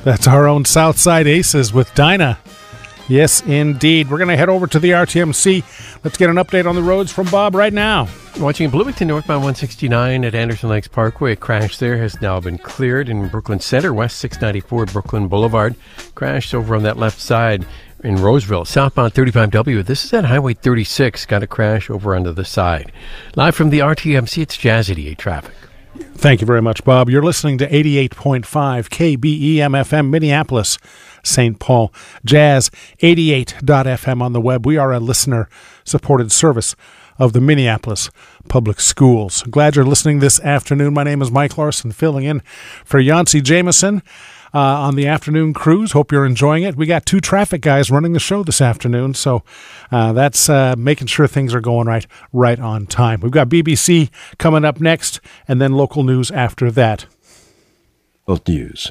That's our own Southside Aces with Dinah. Yes, indeed. We're going to head over to the RTMC. Let's get an update on the roads from Bob right now. Watching Bloomington northbound 169 at Anderson Lakes Parkway. A crash there has now been cleared in Brooklyn Center, West 694 Brooklyn Boulevard. Crashed over on that left side in Roseville. Southbound 35W. This is at Highway 36. Got a crash over onto the side. Live from the RTMC, it's Jazz 88 Traffic. Thank you very much, Bob. You're listening to 88.5 KBEM-FM, Minneapolis, St. Paul. Jazz 88.fm on the web. We are a listener-supported service of the Minneapolis Public Schools. Glad you're listening this afternoon. My name is Mike Larson, filling in for Yancey Jameson on the afternoon cruise. Hope you're enjoying it. We got two traffic guys running the show this afternoon, so that's making sure things are going right on time. We've got BBC coming up next, and then local news after that. World News.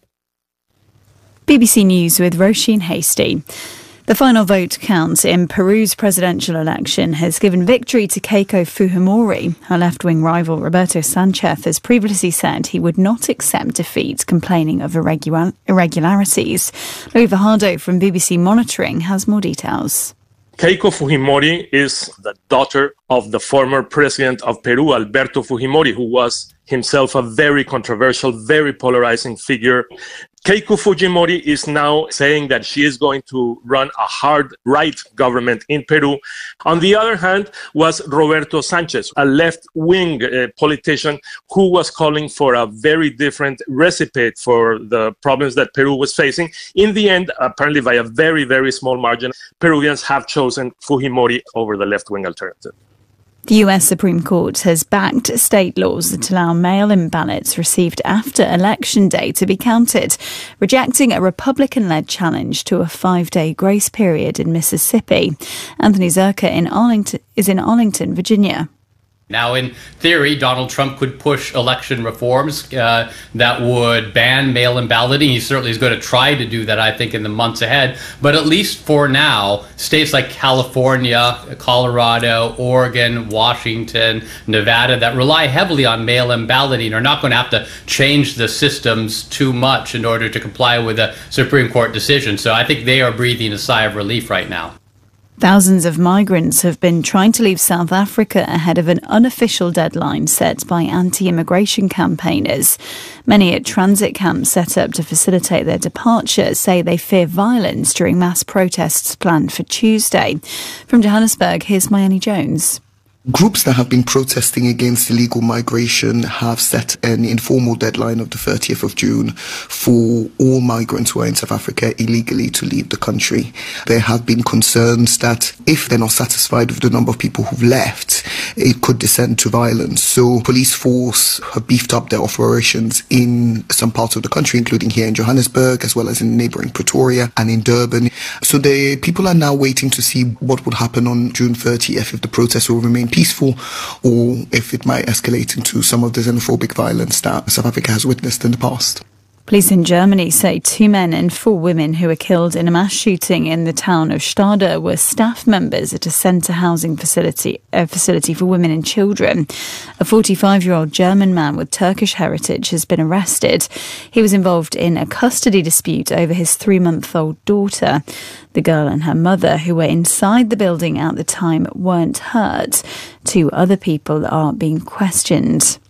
BBC News with Roisin Hasty. The final vote count in Peru's presidential election has given victory to Keiko Fujimori. Her left-wing rival Roberto Sanchez has previously said he would not accept defeat, complaining of irregularities. Louis Fajardo from BBC Monitoring has more details. Keiko Fujimori is the daughter of the former president of Peru, Alberto Fujimori, who was himself a very controversial, very polarizing figure. Keiko Fujimori is now saying that she is going to run a hard right government in Peru. On the other hand, was Roberto Sanchez, a left-wing politician who was calling for a very different recipe for the problems that Peru was facing. In the end, apparently by a very, very small margin, Peruvians have chosen Fujimori over the left-wing alternative. The US Supreme Court has backed state laws that allow mail-in ballots received after Election Day to be counted, rejecting a Republican-led challenge to a 5-day grace period in Mississippi. Anthony Zerka is in Arlington, Virginia. Now, in theory, Donald Trump could push election reforms that would ban mail-in balloting. He certainly is going to try to do that, I think, in the months ahead. But at least for now, states like California, Colorado, Oregon, Washington, Nevada that rely heavily on mail-in balloting are not going to have to change the systems too much in order to comply with a Supreme Court decision. So I think they are breathing a sigh of relief right now. Thousands of migrants have been trying to leave South Africa ahead of an unofficial deadline set by anti-immigration campaigners. Many at transit camps set up to facilitate their departure say they fear violence during mass protests planned for Tuesday. From Johannesburg, here's Mayani Jones. Groups that have been protesting against illegal migration have set an informal deadline of the 30th of June for all migrants who are in South Africa illegally to leave the country. There have been concerns that if they're not satisfied with the number of people who've left, it could descend to violence. So police force have beefed up their operations in some parts of the country, including here in Johannesburg, as well as in neighbouring Pretoria and in Durban. So the people are now waiting to see what would happen on June 30th, if the protests will remain peaceful or if it might escalate into some of the xenophobic violence that South Africa has witnessed in the past. Police in Germany say 2 men and 4 women who were killed in a mass shooting in the town of Stade were staff members at a centre housing facility for women and children. A 45-year-old German man with Turkish heritage has been arrested. He was involved in a custody dispute over his 3-month-old daughter. The girl and her mother, who were inside the building at the time, weren't hurt. 2 other people are being questioned.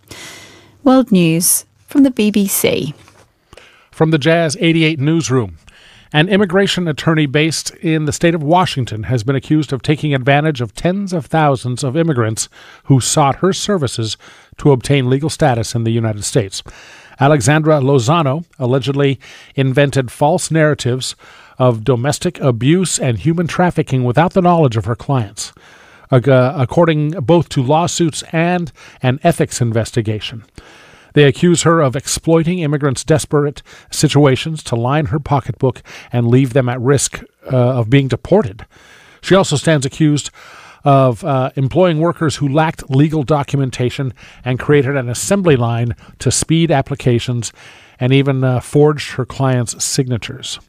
World News from the BBC. From the Jazz 88 newsroom, an immigration attorney based in the state of Washington has been accused of taking advantage of tens of thousands of immigrants who sought her services to obtain legal status in the United States. Alexandra Lozano allegedly invented false narratives of domestic abuse and human trafficking without the knowledge of her clients, according both to lawsuits and an ethics investigation. They accuse her of exploiting immigrants' desperate situations to line her pocketbook and leave them at risk of being deported. She also stands accused of employing workers who lacked legal documentation and created an assembly line to speed applications and even forged her clients' signatures.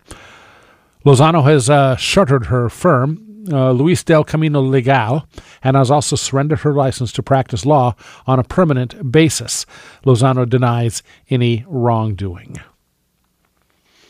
Lozano has shuttered her firm, Luis del Camino Legal, and has also surrendered her license to practice law on a permanent basis. Lozano denies any wrongdoing.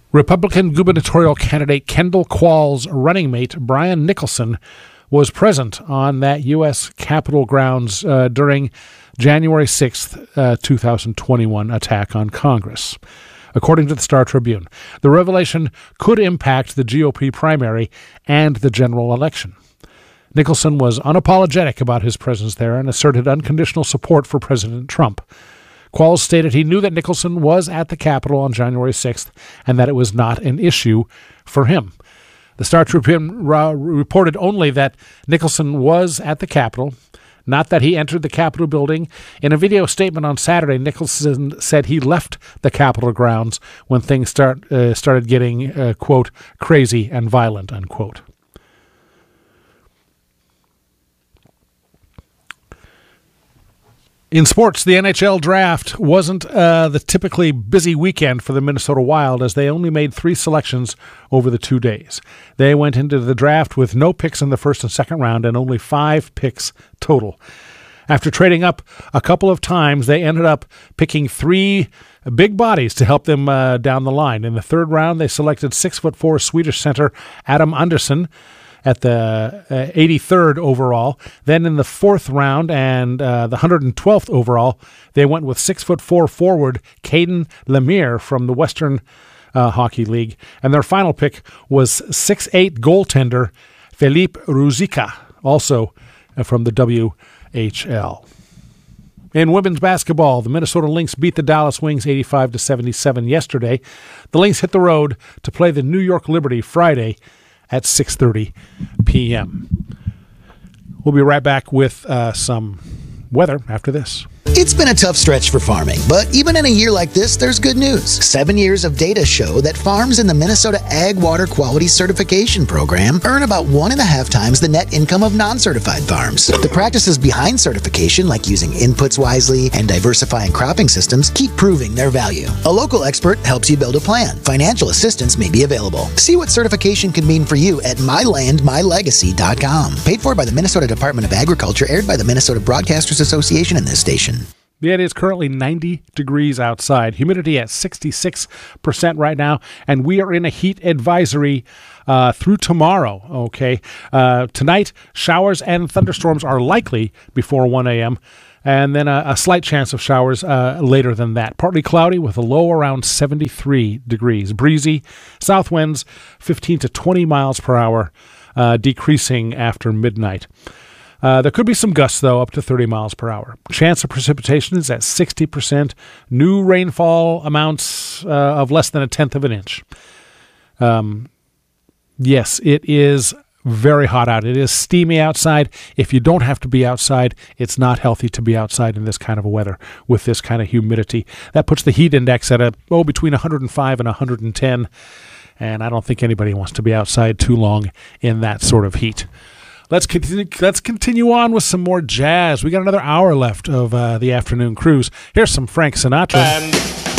Republican gubernatorial candidate Kendall Qualls' running mate Brian Nicholson was present on that U.S. Capitol grounds during January 6th, 2021 attack on Congress. According to the Star Tribune, the revelation could impact the GOP primary and the general election. Nicholson was unapologetic about his presence there and asserted unconditional support for President Trump. Qualls stated he knew that Nicholson was at the Capitol on January 6th and that it was not an issue for him. The Star Tribune reported only that Nicholson was at the Capitol, not that he entered the Capitol building. In a video statement on Saturday, Nicholson said he left the Capitol grounds when things started getting, quote, crazy and violent, unquote. In sports, the NHL draft wasn't the typically busy weekend for the Minnesota Wild, as they only made 3 selections over the 2 days. They went into the draft with no picks in the first and second round and only 5 picks total. After trading up a couple of times, they ended up picking 3 big bodies to help them down the line. In the third round, they selected 6'4" Swedish center Adam Andersson at the 83rd overall. Then in the 4th round and the 112th overall, they went with 6'4" forward Caden Lemire from the Western Hockey League. And their final pick was 6'8" goaltender Felipe Ruzica, also from the WHL. In women's basketball, the Minnesota Lynx beat the Dallas Wings 85-77 yesterday. The Lynx hit the road to play the New York Liberty Friday at 6:30 p.m. We'll be right back with some weather after this. It's been a tough stretch for farming, but even in a year like this, there's good news. 7 years of data show that farms in the Minnesota Ag Water Quality Certification Program earn about 1.5 times the net income of non-certified farms. The practices behind certification, like using inputs wisely and diversifying cropping systems, keep proving their value. A local expert helps you build a plan. Financial assistance may be available. See what certification can mean for you at mylandmylegacy.com. Paid for by the Minnesota Department of Agriculture, aired by the Minnesota Broadcasters Association and this station. It is currently 90 degrees outside, humidity at 66% right now, and we are in a heat advisory through tomorrow, okay? Tonight, showers and thunderstorms are likely before 1 a.m., and then a slight chance of showers later than that. Partly cloudy with a low around 73 degrees. Breezy, south winds 15 to 20 miles per hour, decreasing after midnight. There could be some gusts, though, up to 30 miles per hour. Chance of precipitation is at 60%. New rainfall amounts of less than 1/10 of an inch. Yes, it is very hot out. It is steamy outside. If you don't have to be outside, it's not healthy to be outside in this kind of weather with this kind of humidity. That puts the heat index at between 105 and 110, and I don't think anybody wants to be outside too long in that sort of heat. Let's continue on with some more jazz. We got another hour left of the afternoon cruise. Here's some Frank Sinatra.